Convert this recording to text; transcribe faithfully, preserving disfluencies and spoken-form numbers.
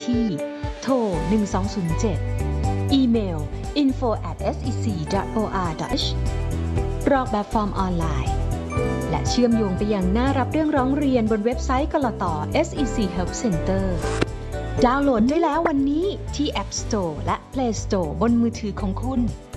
ที่โทรหนึ่งสองศูนย์เจ็ดอีเมล อินโฟ แอท เอส อี ซี ดอท โอ อาร์ ดอท เอช กรอกแบบฟอร์มออนไลน์และเชื่อมโยงไปยังหน้ารับเรื่องร้องเรียนบนเว็บไซต์กลต. เอส อี ซี Help Center ดาวน์โหลดได้แล้ววันนี้ที่ App Store และ Play Store บนมือถือของคุณ